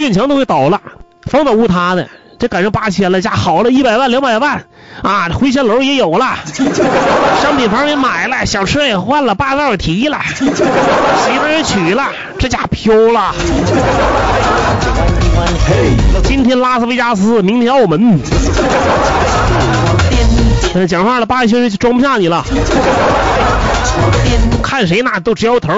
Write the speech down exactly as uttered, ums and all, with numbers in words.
建墙都给倒了，房倒屋塌的，这赶上八千了，家好了一百万两百万啊，回迁楼也有了，商品房也买了，小车也换了，霸道也提了，媳妇也娶了，这家飘了。今天拉斯维加斯，明天澳门。讲话了，八个小时就装不下你了，看谁那都直摇头。